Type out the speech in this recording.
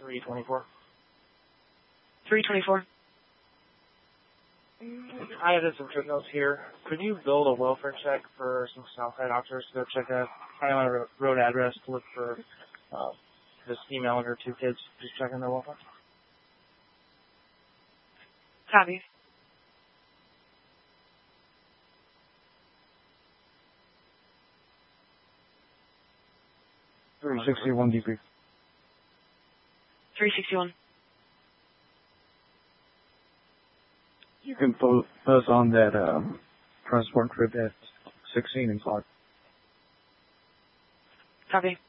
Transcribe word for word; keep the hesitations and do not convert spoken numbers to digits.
three twenty-four. three twenty-four. I have some footnotes here. Could you build a welfare check for some Southside officers to go check a Highland Road address to look for uh, this female and her two kids just checking their welfare? Copy. three sixty-one D P. three sixty-one. You can put us on that um, transport trip at sixteen and Clark. Copy.